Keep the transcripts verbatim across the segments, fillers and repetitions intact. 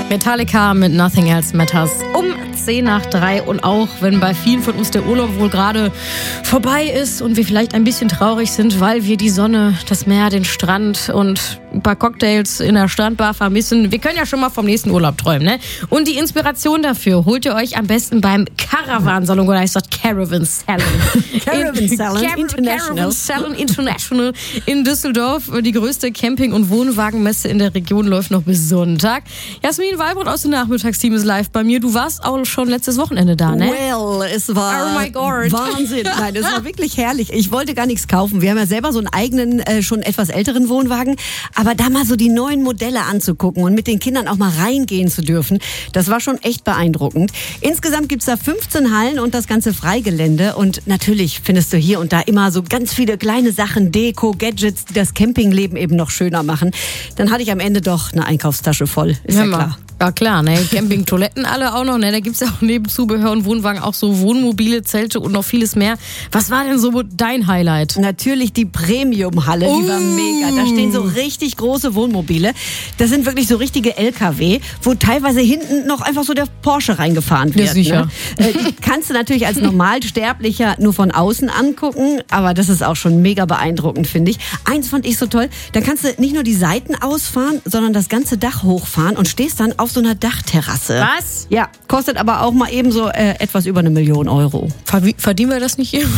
Metallica mit Nothing Else Matters um zehn nach drei. Und auch wenn bei vielen von uns der Urlaub wohl gerade vorbei ist und wir vielleicht ein bisschen traurig sind, weil wir die Sonne, das Meer, den Strand und ein paar Cocktails in der Strandbar vermissen. Wir können ja schon mal vom nächsten Urlaub träumen, ne? Und die Inspiration dafür holt ihr euch am besten beim Caravan-Salon, oder heißt das Caravan Salon? Caravan Salon International. Caravan Salon International in Düsseldorf. Die größte Camping- und Wohnwagenmesse in der Region läuft noch bis Sonntag. Jasmin Walbrot aus dem Nachmittagsteam ist live bei mir. Du warst auch schon letztes Wochenende da, ne? Well, es war Oh my God. Wahnsinn. Nein, es war wirklich herrlich. Ich wollte gar nichts kaufen. Wir haben ja selber so einen eigenen, äh, schon etwas älteren Wohnwagen. Aber da mal so die neuen Modelle anzugucken und mit den Kindern auch mal reingehen zu dürfen, das war schon echt beeindruckend. Insgesamt gibt's da fünfzehn Hallen und das ganze Freigelände. Und natürlich findest du hier und da immer so ganz viele kleine Sachen, Deko, Gadgets, die das Campingleben eben noch schöner machen. Dann hatte ich am Ende doch eine Einkaufstasche voll. Ist ja, ja klar. Ja klar, ne? Campingtoiletten alle auch noch, ne? Da gibt's ja auch neben Zubehör und Wohnwagen auch so Wohnmobile, Zelte und noch vieles mehr. Was war denn so dein Highlight? Natürlich die Premium-Halle, die Oh. war mega. Da stehen so richtig große Wohnmobile. Das sind wirklich so richtige L K W, wo teilweise hinten noch einfach so der Porsche reingefahren wird. Ja, sicher. Ne? Äh, die kannst du natürlich als Normalsterblicher nur von außen angucken, aber das ist auch schon mega beeindruckend, finde ich. Eins fand ich so toll, da kannst du nicht nur die Seiten ausfahren, sondern das ganze Dach hochfahren und stehst dann auf so einer Dachterrasse. Was? Ja, kostet aber auch mal eben so äh, etwas über eine Million Euro. Verdienen wir das nicht hier?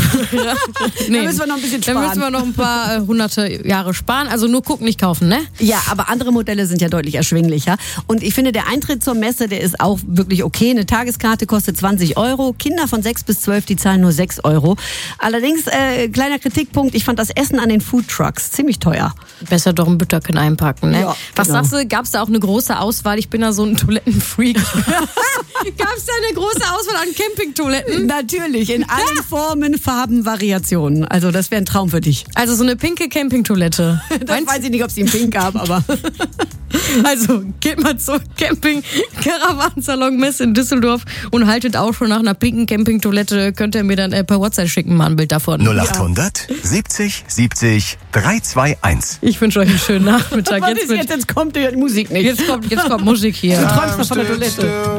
Nee. Da müssen wir noch ein bisschen sparen. Da müssen wir noch ein paar äh, hunderte Jahre sparen. Also nur gucken, nicht kaufen, ne? Ja, aber andere Modelle sind ja deutlich erschwinglicher. Und ich finde, der Eintritt zur Messe, der ist auch wirklich okay. Eine Tageskarte kostet zwanzig Euro. Kinder von sechs bis zwölf, die zahlen nur sechs Euro. Allerdings, äh, kleiner Kritikpunkt, ich fand das Essen an den Foodtrucks ziemlich teuer. Besser doch ein Bütterchen einpacken, ne? Ja, Was genau. sagst du, gab es da auch eine große Auswahl? Ich bin da so ein Toilettenfreak. Gab es da eine große Auswahl an Campingtoiletten? Natürlich, in allen Formen, Farben, Variationen. Also das wäre ein Traum für dich. Also so eine pinke Campingtoilette. Das weiß ich nicht, ob es die in Pink gab, aber... Also geht mal zur Camping Caravan-Salon Messe in Düsseldorf und haltet auch schon nach einer pinken Campingtoilette. Könnt ihr mir dann äh, per WhatsApp schicken, mal ein Bild davon. null achthundert siebzig siebzig drei zwei eins. Ich wünsche euch einen schönen Nachmittag. Was Jetzt, ist mit, jetzt? Jetzt kommt die Musik nicht. jetzt, kommt, jetzt kommt Musik hier. Du träumst noch von der Toilette.